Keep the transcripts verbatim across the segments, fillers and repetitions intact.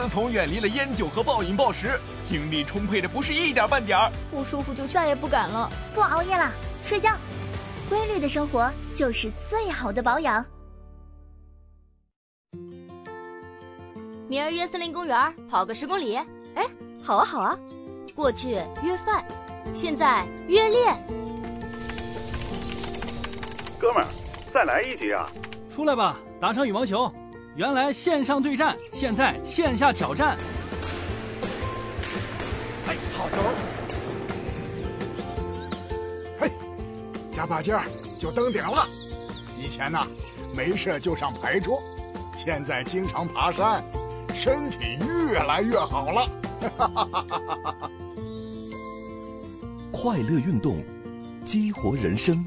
自从远离了烟酒和暴饮暴食，精力充沛的不是一点半点儿。 不舒服就再也不敢了。 不熬夜了，睡觉。规律的生活就是最好的保养。 明儿约森林公园跑个十公里。哎，好啊好啊。过去约饭，现在约练。 哥们儿，再来一局啊！ 出来吧，打场羽毛球。原来线上对战，现在线下挑战。 哎，好球！嘿，加把劲儿就登顶了。以前呢，没事就上牌桌，现在经常爬山，身体越来越好了。 快乐运动，激活人生。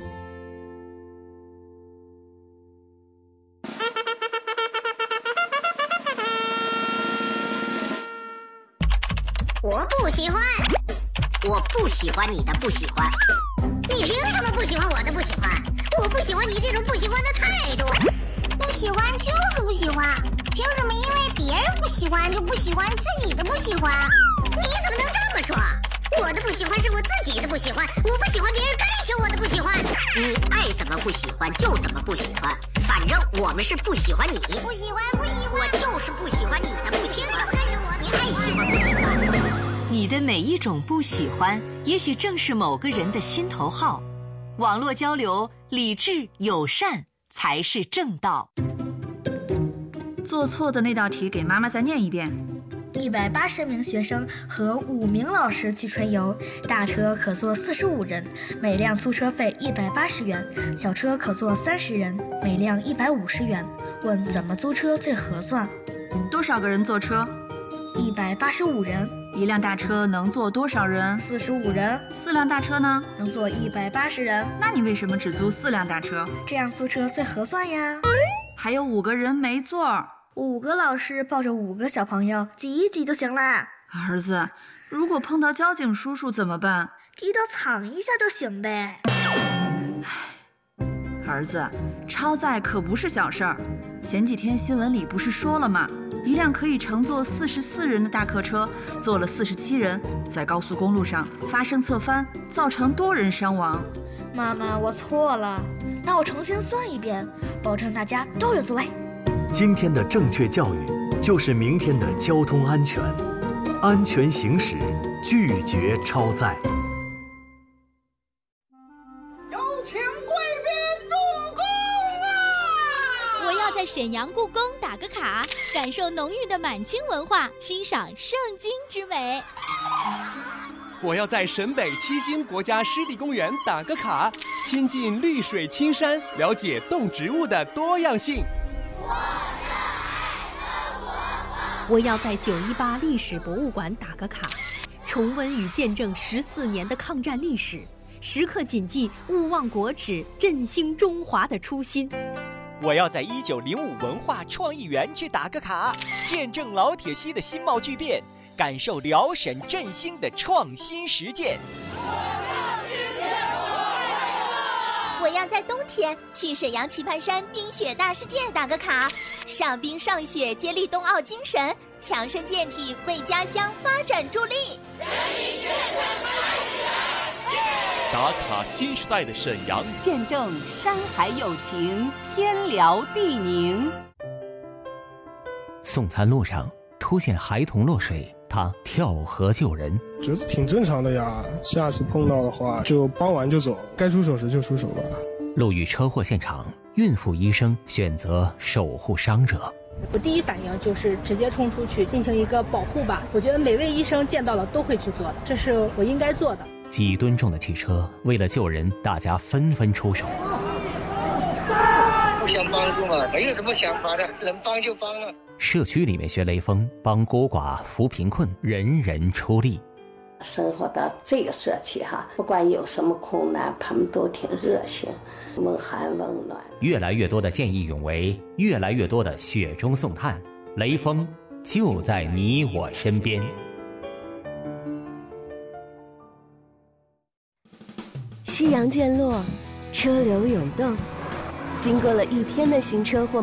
我不喜欢，我不喜欢你的不喜欢，你凭什么不喜欢我的不喜欢？我不喜欢你这种不喜欢的态度。 不喜欢就是不喜欢，凭什么因为别人不喜欢就不喜欢自己的不喜欢？ 你怎么能这么说？我的不喜欢是我自己的不喜欢，我不喜欢别人干涉我的不喜欢。你爱怎么不喜欢就怎么不喜欢，反正我们是不喜欢你。 不喜欢不喜欢， 我就是不喜欢你的不喜欢。凭什么干涉我的？你爱喜欢不喜欢？ 你的每一种不喜欢，也许正是某个人的心头好。网络交流，理智友善才是正道。 做错的那道题给妈妈再念一遍。 一百八十名学生和五名老师去春游，大车可坐四十五人，每辆租车费一百八十元；小车可坐三十人，每辆一百五十元。问怎么租车最合算？ 多少个人坐车？ 一百八十五人。 一辆大车能坐多少人？ 四十五人。 四辆大车呢？ 能坐一百八十人。 那你为什么只租四辆大车？ 这样租车最合算呀。 还有五个人没座。 五个老师抱着五个小朋友挤一挤就行了。 儿子，如果碰到交警叔叔怎么办？ 低头藏一下就行呗。 儿子，超载可不是小事儿。前几天新闻里不是说了吗？一辆可以乘坐四十四人的大客车，坐了四十七人，在高速公路上发生侧翻，造成多人伤亡。 妈妈，我错了，那我重新算一遍，保证大家都有座位。 今天的正确教育，就是明天的交通安全。安全行驶，拒绝超载。 有请贵宾入宫啊！ 我要在沈阳故宫打个卡，感受浓郁的满清文化，欣赏圣经之美。 我要在沈北七星国家湿地公园打个卡，亲近绿水青山，了解动植物的多样性。 我要在九一八历史博物馆打个卡，重温与见证十四年的抗战历史，时刻谨记勿忘国耻，振兴中华的初心。 我要在一九零五文化创意园区打个卡，见证老铁西的新貌巨变，感受辽沈振兴的创新实践。 我要在冬天去沈阳棋盘山冰雪大世界打个卡，上冰上雪，接力冬奥精神，强身健体，为家乡发展助力。 打卡新时代的沈阳， 见证山海友情，天辽地宁。 送餐路上突现孩童落水，他跳河救人， 觉得挺正常的呀。下次碰到的话就帮完就走，该出手时就出手吧。 路遇车祸现场，孕妇医生选择守护伤者。 我第一反应就是直接冲出去进行一个保护吧。我觉得每位医生见到了都会去做的，这是我应该做的。 几吨重的汽车，为了救人，大家纷纷出手。 互相帮助嘛，没有什么想法的，能帮就帮了。 社区里面学雷锋，帮孤寡扶贫困，人人出力。 生活到这个社区哈，不管有什么困难，他们都挺热心，温寒温暖。 越来越多的见义勇为，越来越多的雪中送炭，雷锋就在你我身边。 夕阳渐落，车流涌动，经过了一天的行车或